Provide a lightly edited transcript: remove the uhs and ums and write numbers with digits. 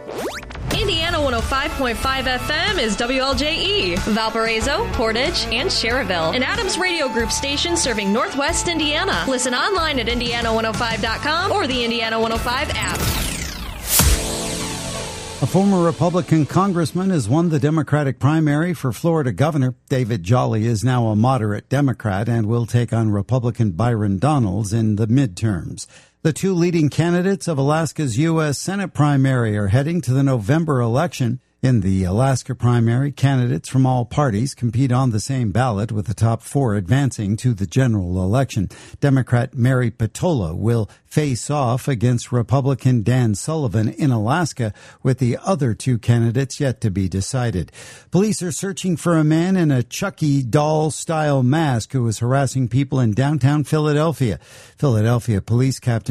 Indiana 105.5 FM is WLJE, Valparaiso, Portage, and Cherryville, an Adams Radio Group station serving Northwest Indiana. Listen online at Indiana105.com or the Indiana 105 app. A former Republican congressman has won the Democratic primary for Florida governor. David Jolly is now a moderate Democrat and will take on Republican Byron Donalds in the midterms. The two leading candidates of Alaska's U.S. Senate primary are heading to the November election. In the Alaska primary, candidates from all parties compete on the same ballot, with the top four advancing to the general election. Democrat Mary Petola will face off against Republican Dan Sullivan in Alaska, with the other two candidates yet to be decided. Police are searching for a man in a Chucky doll-style mask who was harassing people in downtown Philadelphia. Philadelphia Police Captain